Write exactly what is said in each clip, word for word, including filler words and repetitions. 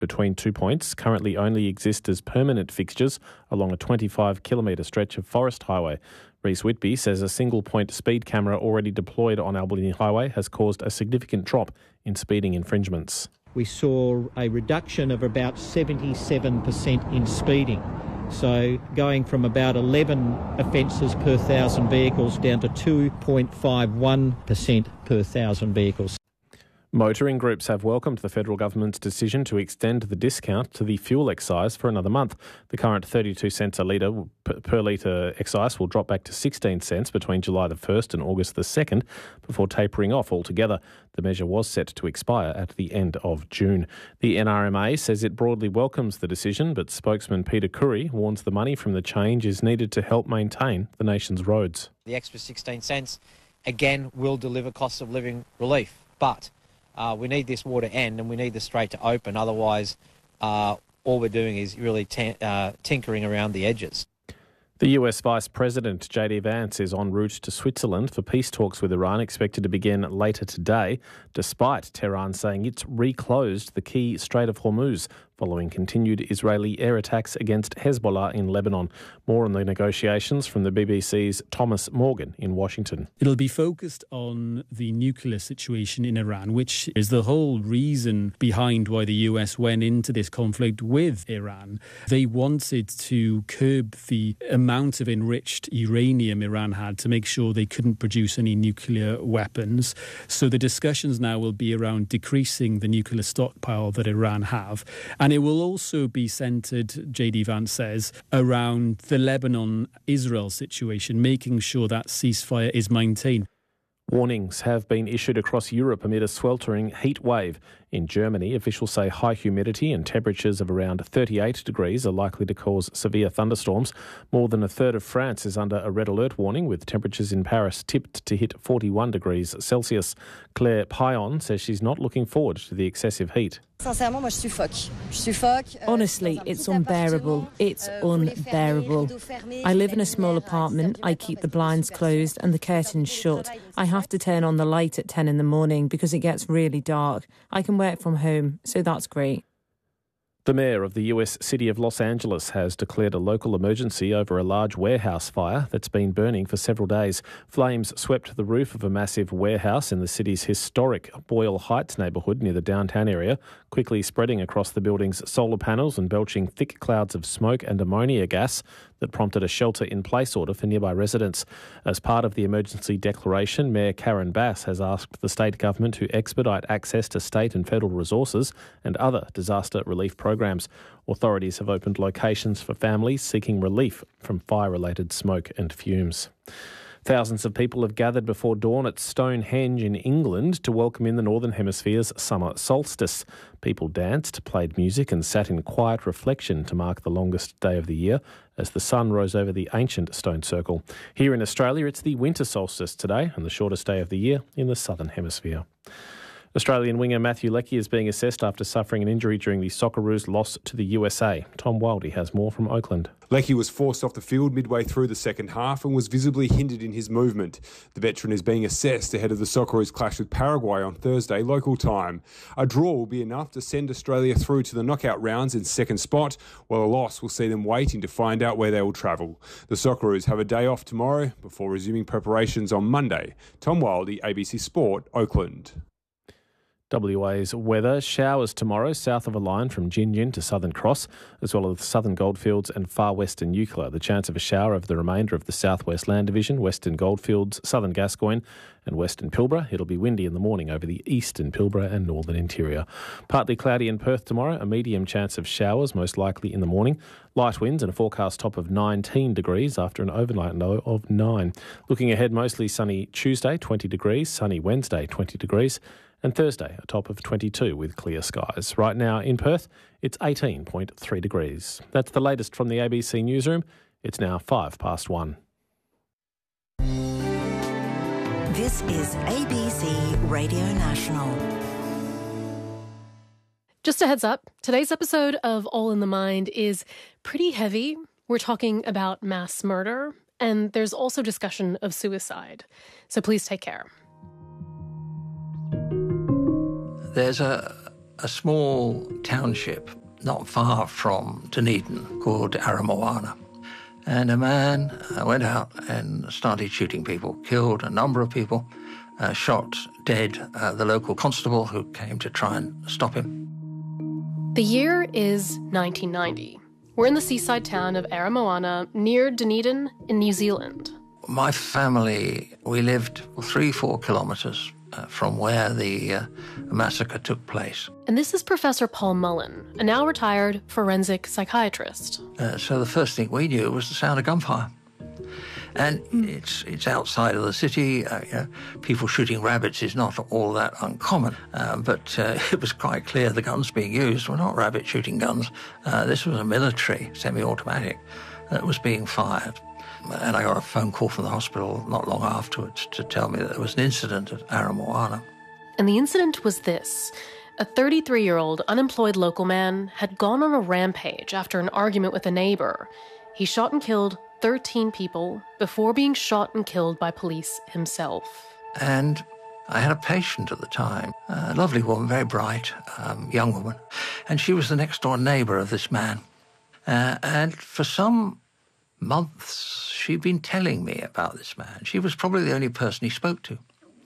between two points currently only exist as permanent fixtures along a twenty-five kilometre stretch of Forest Highway. Rhys Whitby says a single-point speed camera already deployed on Albany Highway has caused a significant drop in speeding infringements. We saw a reduction of about seventy-seven percent in speeding. So going from about eleven offences per thousand vehicles down to two point five one percent per thousand vehicles. Motoring groups have welcomed the federal government's decision to extend the discount to the fuel excise for another month. The current thirty-two cents a litre per, per litre excise will drop back to sixteen cents between July the first and August the second before tapering off altogether. The measure was set to expire at the end of June. The N R M A says it broadly welcomes the decision, but spokesman Peter Curry warns the money from the change is needed to help maintain the nation's roads. The extra sixteen cents, again, will deliver cost of living relief, but Uh, we need this war to end and we need the Strait to open. Otherwise, uh, all we're doing is really t- uh, tinkering around the edges. The U S Vice President J D Vance is en route to Switzerland for peace talks with Iran expected to begin later today, despite Tehran saying it's reclosed the key Strait of Hormuz following continued Israeli air attacks against Hezbollah in Lebanon. More on the negotiations from the B B C's Thomas Morgan in Washington. It'll be focused on the nuclear situation in Iran, which is the whole reason behind why the U S went into this conflict with Iran. They wanted to curb the amount of enriched uranium Iran had to make sure they couldn't produce any nuclear weapons. So the discussions now will be around decreasing the nuclear stockpile that Iran have. And it will also be centred, J D Vance says, around the Lebanon-Israel situation, making sure that ceasefire is maintained. Warnings have been issued across Europe amid a sweltering heat wave. In Germany, officials say high humidity and temperatures of around thirty-eight degrees are likely to cause severe thunderstorms. More than a third of France is under a red alert warning, with temperatures in Paris tipped to hit forty-one degrees Celsius. Claire Payon says she's not looking forward to the excessive heat. Honestly, it's unbearable. It's unbearable. I live in a small apartment. I keep the blinds closed and the curtains shut. I have to turn on the light at ten in the morning because it gets really dark. I can work from home, so that's great. The mayor of the U S city of Los Angeles has declared a local emergency over a large warehouse fire that's been burning for several days. Flames swept the roof of a massive warehouse in the city's historic Boyle Heights neighbourhood near the downtown area, quickly spreading across the building's solar panels and belching thick clouds of smoke and ammonia gas that prompted a shelter-in-place order for nearby residents. As part of the emergency declaration, Mayor Karen Bass has asked the state government to expedite access to state and federal resources and other disaster relief programs. Authorities have opened locations for families seeking relief from fire-related smoke and fumes. Thousands of people have gathered before dawn at Stonehenge in England to welcome in the Northern Hemisphere's summer solstice. People danced, played music and sat in quiet reflection to mark the longest day of the year as the sun rose over the ancient stone circle. Here in Australia, it's the winter solstice today and the shortest day of the year in the Southern Hemisphere. Australian winger Matthew Leckie is being assessed after suffering an injury during the Socceroos' loss to the U S A. Tom Wildey has more from Oakland. Leckie was forced off the field midway through the second half and was visibly hindered in his movement. The veteran is being assessed ahead of the Socceroos' clash with Paraguay on Thursday local time. A draw will be enough to send Australia through to the knockout rounds in second spot, while a loss will see them waiting to find out where they will travel. The Socceroos have a day off tomorrow before resuming preparations on Monday. Tom Wildey, A B C Sport, Oakland. W A's weather: showers tomorrow south of a line from Gin Gin to Southern Cross, as well as the southern goldfields and far western Eucla. The chance of a shower over the remainder of the southwest land division, western goldfields, southern Gascoyne and western Pilbara. It'll be windy in the morning over the eastern Pilbara and northern interior. Partly cloudy in Perth tomorrow, a medium chance of showers, most likely in the morning. Light winds and a forecast top of nineteen degrees after an overnight low of nine. Looking ahead, mostly sunny Tuesday, twenty degrees, sunny Wednesday, twenty degrees. And Thursday, a top of twenty-two with clear skies. Right now in Perth, it's eighteen point three degrees. That's the latest from the A B C Newsroom. It's now five past one. This is A B C Radio National. Just a heads up, today's episode of All in the Mind is pretty heavy. We're talking about mass murder, and there's also discussion of suicide. So please take care. There's a, a small township not far from Dunedin called Aramoana. And a man uh, went out and started shooting people, killed a number of people, uh, shot dead uh, the local constable who came to try and stop him. The year is nineteen ninety. We're in the seaside town of Aramoana near Dunedin in New Zealand. My family, we lived three, four kilometres uh, from where the uh, massacre took place. And this is Professor Paul Mullen, a now retired forensic psychiatrist. Uh, so the first thing we knew was the sound of gunfire. And it's it's outside of the city. Uh, you know, people shooting rabbits is not all that uncommon. Uh, but uh, it was quite clear the guns being used were not rabbit shooting guns. Uh, this was a military semi-automatic that was being fired. And I got a phone call from the hospital not long afterwards to tell me that there was an incident at Aramoana. And the incident was this. A thirty-three-year-old unemployed local man had gone on a rampage after an argument with a neighbour. He shot and killed thirteen people before being shot and killed by police himself. And I had a patient at the time, a lovely woman, very bright, um, young woman, and she was the next-door neighbour of this man. Uh, and for some months, she'd been telling me about this man. She was probably the only person he spoke to.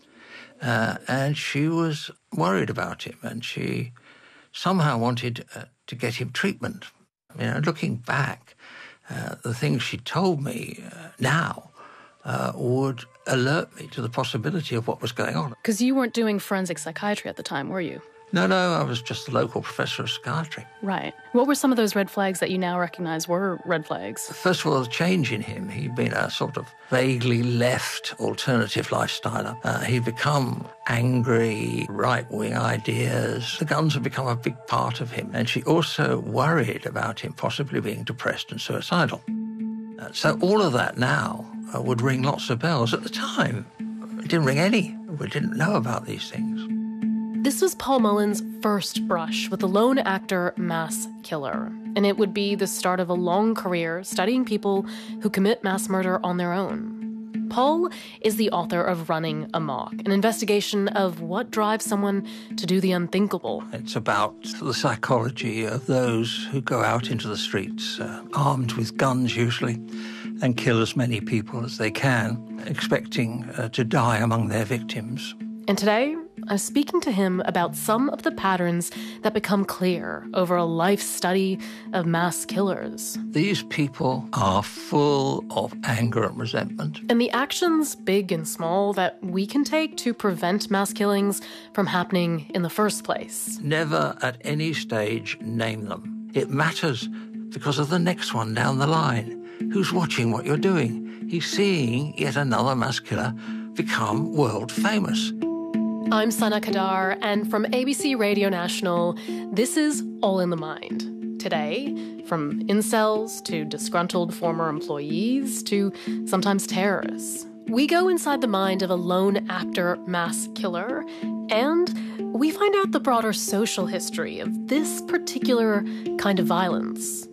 Uh, and she was worried about him, and she somehow wanted uh, to get him treatment. You know, looking back, uh, the things she told me uh, now uh, would alert me to the possibility of what was going on. Because you weren't doing forensic psychiatry at the time, were you? No, no, I was just a local professor of psychiatry. Right. What were some of those red flags that you now recognise were red flags? First of all, the change in him. He'd been a sort of vaguely left alternative lifestyler. Uh, he'd become angry, right-wing ideas. The guns had become a big part of him. And she also worried about him possibly being depressed and suicidal. Uh, so all of that now uh, would ring lots of bells. At the time, it didn't ring any. We didn't know about these things. This was Paul Mullen's first brush with the lone actor mass killer, and it would be the start of a long career studying people who commit mass murder on their own. Paul is the author of Running Amok, an investigation of what drives someone to do the unthinkable. It's about the psychology of those who go out into the streets, uh, armed with guns usually, and kill as many people as they can, expecting uh, to die among their victims. And today, I'm speaking to him about some of the patterns that become clear over a life study of mass killers. These people are full of anger and resentment. And the actions, big and small, that we can take to prevent mass killings from happening in the first place. Never at any stage name them. It matters because of the next one down the line. Who's watching what you're doing? He's seeing yet another mass killer become world famous. I'm Sana Kadar, and from A B C Radio National, this is All in the Mind. Today, from incels to disgruntled former employees to sometimes terrorists, we go inside the mind of a lone actor mass killer, and we find out the broader social history of this particular kind of violence.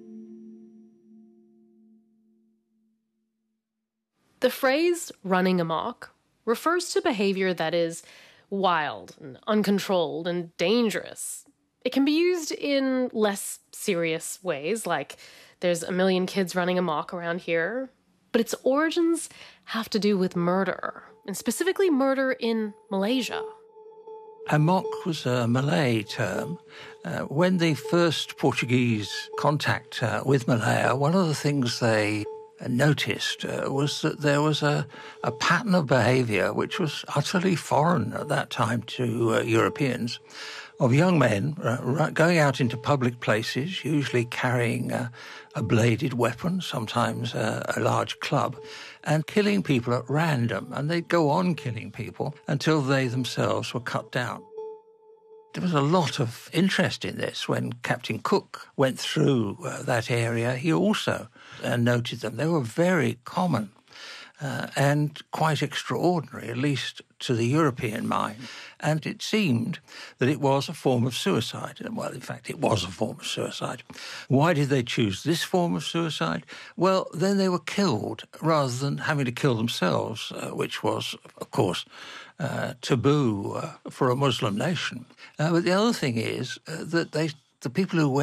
The phrase running amok refers to behavior that is wild and uncontrolled and dangerous. It can be used in less serious ways, like there's a million kids running amok around here, but its origins have to do with murder, and specifically murder in Malaysia. Amok was a Malay term. Uh, when the first Portuguese contact uh, with Malaya, one of the things they noticed uh, was that there was a, a pattern of behaviour which was utterly foreign at that time to uh, Europeans, of young men uh, going out into public places, usually carrying uh, a bladed weapon, sometimes uh, a large club, and killing people at random. And they'd go on killing people until they themselves were cut down. There was a lot of interest in this. When Captain Cook went through uh, that area, he also uh, noted them. They were very common uh, and quite extraordinary, at least to the European mind. And it seemed that it was a form of suicide. Well, in fact, it was a form of suicide. Why did they choose this form of suicide? Well, then they were killed rather than having to kill themselves, uh, which was, of course, uh, taboo uh, for a Muslim nation. Uh, but the other thing is uh, that they, the people who